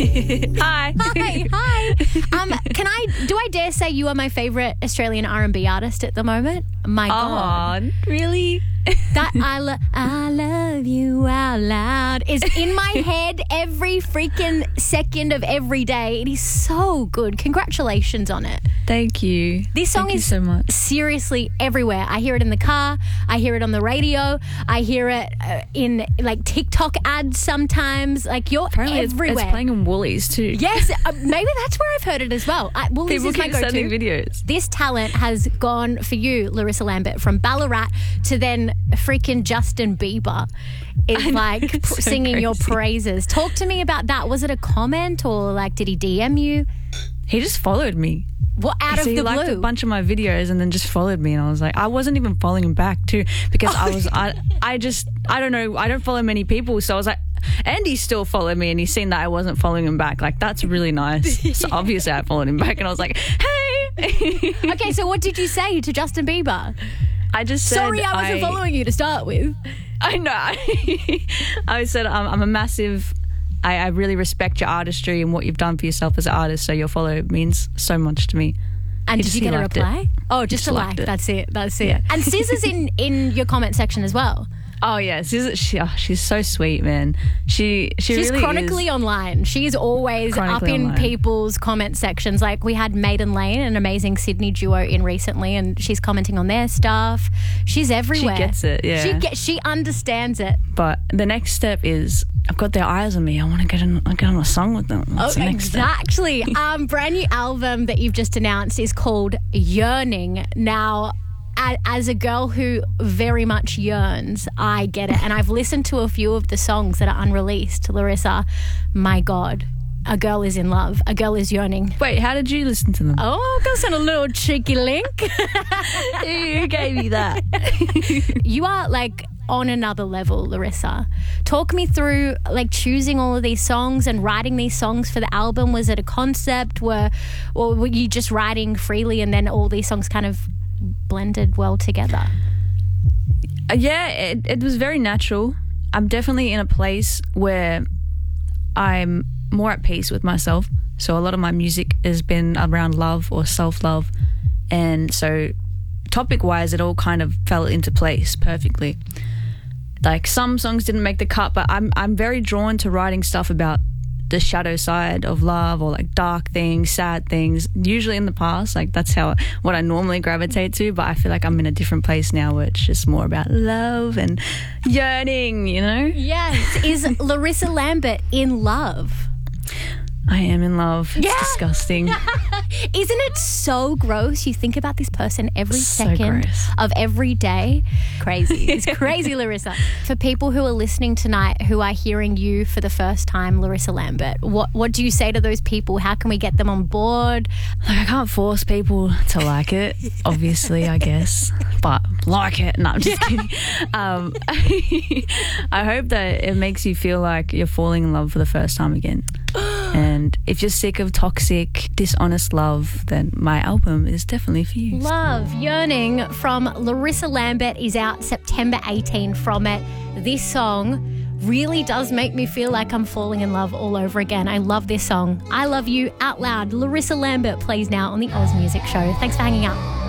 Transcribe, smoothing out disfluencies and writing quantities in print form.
Hi. Hi. Do I dare say you are my favourite Australian R&B artist at the moment? My God. Oh, really? That I love you out loud is in my head every freaking second of every day. It is so good. Congratulations on it. Thank you. This song is so much. seriously everywhere. I hear it in the car. I hear it on the radio. I hear it in like TikTok ads sometimes. Like you're Apparently everywhere. It's playing in Woolies too. Yes, maybe that's where I've heard it as well. Woolies People is my keep go-to. sending videos. This talent has gone for you, Larissa Lambert, from Ballarat to then freaking Justin Bieber is like it's so singing your crazy. praises. Talk to me about that. Was it a comment or like did he DM you? He just followed me. What out of He the liked blue? a bunch of my videos and then just followed me, and I was like, I wasn't even following him back too because I don't know, I don't follow many people, so I was like, and he still followed me and he's seen that I wasn't following him back. Like, that's really nice. So obviously I followed him back and I was like, hey. Okay, so what did you say to Justin Bieber? I just said, Sorry, I wasn't following you to start with. I know. I said, I'm a massive, I really respect your artistry and what you've done for yourself as an artist, so your follow means so much to me. And did you get a liked it. reply? Oh, just a liked like. it. That's it. Yeah. And Scissor's in your comment section as well. Oh yeah, she's so sweet, man. She's She's really chronically online. She's always Chronically up in online. people's comment sections. Like we had Maiden Lane, an amazing Sydney duo, in recently, and she's commenting on their stuff. She's everywhere. She gets it, yeah. She understands it. But the next step is I've got their eyes on me. I want to get on a song with them. That's the next step. Exactly. Brand new album that you've just announced is called Yearning. Now, as a girl who very much yearns, I get it. And I've listened to a few of the songs that are unreleased. Larissa, my God, a girl is in love. A girl is yearning. Wait, how did you listen to them? Oh, that's on a little cheeky link. Who gave you that? You are like on another level, Larissa. Talk me through like choosing all of these songs and writing these songs for the album. Was it a concept or were you just writing freely and then all these songs kind of blended well together? Yeah, it was very natural. I'm definitely in a place where I'm more at peace with myself. So a lot of my music has been around love or self-love. And so topic-wise, it all kind of fell into place perfectly. Like some songs didn't make the cut, but I'm very drawn to writing stuff about the shadow side of love or like dark things, sad things, usually in the past. Like that's what I normally gravitate to, but I feel like I'm in a different place now where it's just more about love and yearning, you know? Yes. Is Larissa Lambert in love? I am in love. It's disgusting. Isn't it so gross? You think about this person every So second gross. of every day. Crazy. It's crazy, Larissa. For people who are listening tonight who are hearing you for the first time, Larissa Lambert, what do you say to those people? How can we get them on board? Like, I can't force people to like it, obviously, I guess, but like it. No, I'm just kidding. I hope that it makes you feel like you're falling in love for the first time again. And if you're sick of toxic, dishonest love, then my album is definitely for you. Love, Yearning from Larissa Lambert is out September 18 from it. This song really does make me feel like I'm falling in love all over again. I love this song. I Love You Out Loud. Larissa Lambert plays now on the Oz Music Show. Thanks for hanging out.